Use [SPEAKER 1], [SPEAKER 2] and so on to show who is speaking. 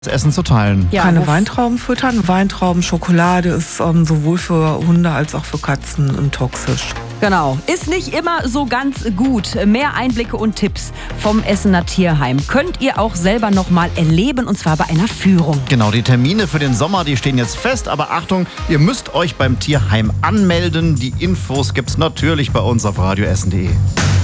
[SPEAKER 1] das Essen zu teilen.
[SPEAKER 2] Ja, keine Weintrauben füttern. Weintraubenschokolade ist sowohl für Hunde als auch für Katzen toxisch.
[SPEAKER 3] Genau. Ist nicht immer so ganz gut. Mehr Einblicke und Tipps vom Essener Tierheim könnt ihr auch selber nochmal erleben, und zwar bei einer Führung.
[SPEAKER 1] Genau, die Termine für den Sommer, die stehen jetzt fest. Aber Achtung, ihr müsst euch beim Tierheim anmelden. Die Infos gibt's natürlich bei uns auf radioessen.de.